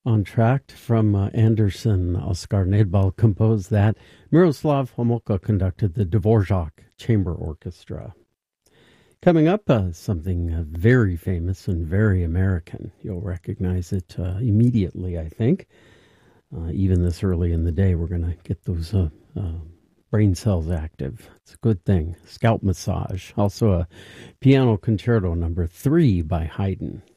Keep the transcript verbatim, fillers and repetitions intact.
On Tract from uh, Anderson. Oskar Nedbal composed that. Miroslav Homolka conducted the Dvorak Chamber Orchestra. Coming up, uh, something uh, very famous and very American. You'll recognize it uh, immediately, I think. Uh, even this early in the day, we're going to get those uh, uh, brain cells active. It's a good thing. Scalp massage. Also a piano concerto number three by Haydn.